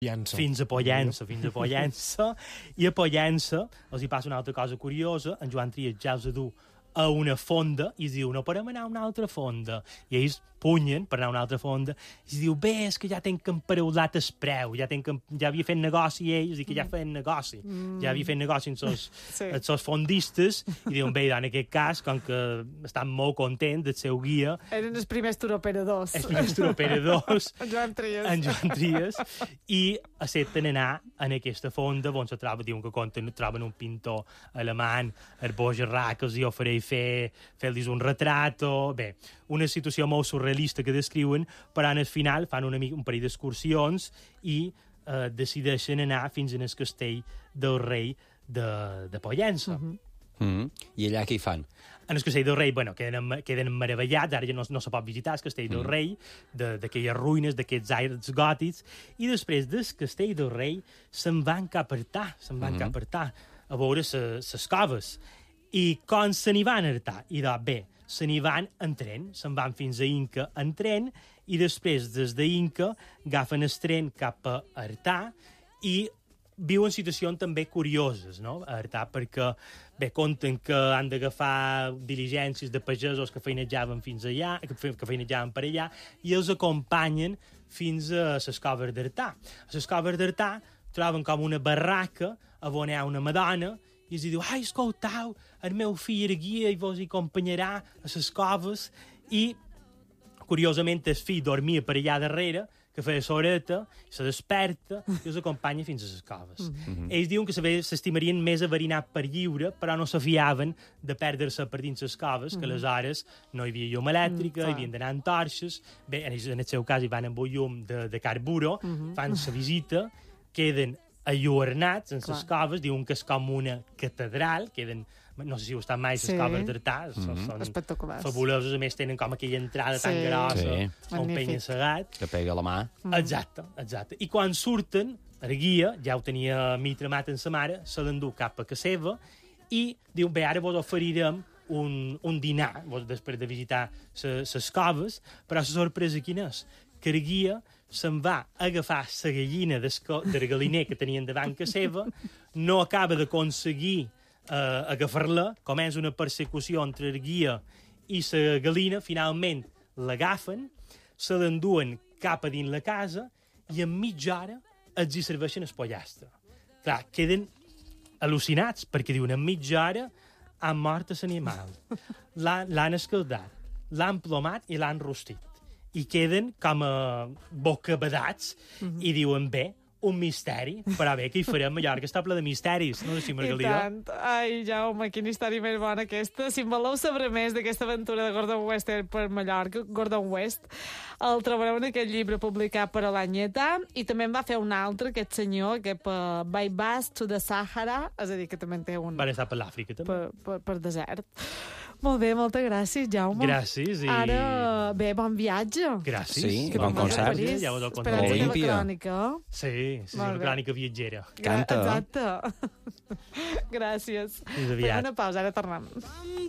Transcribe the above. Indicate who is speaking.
Speaker 1: fins a Pollença, i a Pollença els hi passa una altra cosa curiosa, en Joan Trias ja els du a una fonda i es diu, no podem anar a una altra fonda, i ells punyen per anar a una altra fonda, i es diu, bé, és que ja tenc emparaulat el preu, ja havia fet negoci ells, i que ja feien negoci, ja havia fet negoci amb els fondistes, i diuen, bé, en aquest cas, com que estan molt contents del seu guia...
Speaker 2: Eren els primers turoperadors.
Speaker 1: En Joan Trias, i accepten anar en aquesta fonda, on se troba, diuen que troben un pintor alemany, el Bogerrat, que els hi ofereix fer-los un retrato, bé, una situació molt surrealista que descriuen, però al final fan un parell d'excursions i decideixen anar fins al castell del rei de Pollença.
Speaker 3: I allà què hi fan?
Speaker 1: En el castell del rei, bueno, queden meravellats, ara ja no se pot visitar el castell del rei, d'aquelles ruïnes, d'aquests aires gòtics, i després del castell del rei se'n van cap a Artà, a veure les coves. I com se n'hi van a Artà? I doncs bé, se n'hi van en tren, se'n van fins a Inca en tren, i després des d'Inca agafen el tren cap a Artà i viuen situacions també curioses, no?, a Artà, perquè bé, conten que han d'agafar diligències de pagesos que feinejaven fins allà, que feinejaven per allà, i els acompanyen fins a les coves d'Artà. A les coves d'Artà troben com una barraca on hi ha una madona, i els diu, ai, escoltau, el meu fill era guia i vos hi acompanyarà a les coves, i curiosament el fill dormia per allà darrere, que feia soreta, se desperta i els acompanya fins a les coves. Ells diuen que s'estimarien més averinat per lliure, però no se fiaven de perdre-se per dins les coves, que aleshores no hi havia llum elèctrica, hi havien d'anar amb torxes, bé, en el seu cas hi van amb un llum de carburo, fan la visita, queden alluernats en les coves, diuen que és com una catedral, queden, no sé si ho estan mai, les coves d'Artà, són fabulosos, a més tenen com aquella entrada tan grossa, un penya-segat.
Speaker 3: Que pega la mà.
Speaker 1: Exacte. I quan surten, el guia, ja ho tenia mitramat en sa mare, se l'endú cap a casa seva, i diu, bé, ara vos oferirem un dinar, després de visitar les coves, però la sorpresa quina és? Que el guia se'n va agafar la gallina del galliner que tenien davant casa seva, no acaba d'aconseguir agafar-la, comença una persecució entre el guia i la gallina, finalment l'agafen, se l'enduen cap a dins la casa i en mitja hora els hi serveixen el pollastre. Clar, queden al·lucinats, perquè diuen en mitja hora han mort l'animal, l'han escaldat, l'han plomat i l'han rostit. I queden com bocabadats i diuen, bé, un misteri, però bé, què hi farem? Mallorca està ple de misteris, no sé si Margalida?
Speaker 2: I tant. Ai, Jaume, quina història més bona aquesta. Si en voleu saber més d'aquesta aventura de Gordon West per Mallorca, Gordon West, el trobareu en aquest llibre publicat per l'Anyeta, i també en va fer un altre, aquest senyor, que By Bus to the Sahara, és a dir, que també en té un...
Speaker 1: Van estar per l'Àfrica, també.
Speaker 2: Per desert. Molt bé, moltes gràcies, Jaume.
Speaker 1: Gràcies.
Speaker 2: Ara, bé, bon viatge.
Speaker 1: Gràcies.
Speaker 3: Sí, bon concert.
Speaker 1: Ja ho
Speaker 2: esperem la teva crònica.
Speaker 1: Sí, una crònica viatgera.
Speaker 3: Canta.
Speaker 2: Exacte. Gràcies.
Speaker 1: Fins aviat.
Speaker 2: Fem una pausa, ara tornem.